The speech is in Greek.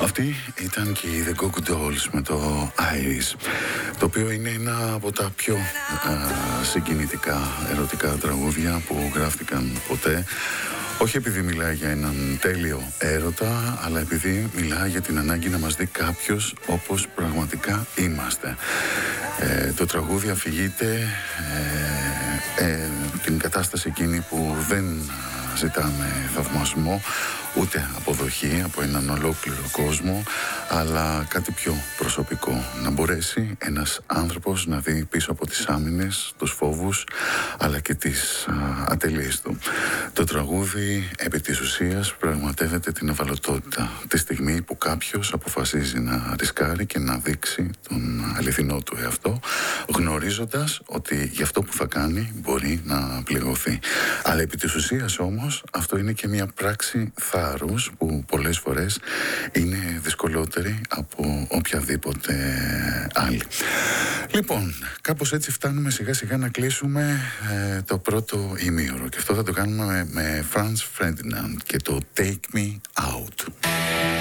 Αυτή ήταν και η The Goo Goo Dolls με το Iris, το οποίο είναι ένα από τα πιο συγκινητικά ερωτικά τραγούδια που γράφτηκαν ποτέ. Όχι επειδή μιλάει για έναν τέλειο έρωτα, αλλά επειδή μιλάει για την ανάγκη να μας δει κάποιος όπως πραγματικά είμαστε. Το τραγούδι αφηγείται την κατάσταση εκείνη που δεν ζητάμε θαυμασμό, ούτε αποδοχή από έναν ολόκληρο κόσμο, αλλά κάτι πιο προσωπικό. Να μπορέσει ένας άνθρωπος να δει πίσω από τις άμυνες, τους φόβους, αλλά και τις ατελείες του. Το τραγούδι επί της ουσίας πραγματεύεται την ευαλωτότητα τη στιγμή που κάποιος αποφασίζει να ρισκάρει και να δείξει τον αληθινό του εαυτό, γνωρίζοντας ότι γι' αυτό που θα κάνει μπορεί να πληγωθεί. Αλλά επί της ουσίας όμως αυτό είναι και μια πράξη θάρρους που πολλές φορές είναι δυσκολότερη από οποιαδήποτε άλλη. Λοιπόν, κάπως έτσι φτάνουμε σιγά σιγά να κλείσουμε το πρώτο ημίωρο, και αυτό θα το κάνουμε με Franz Ferdinand και το Take Me Out.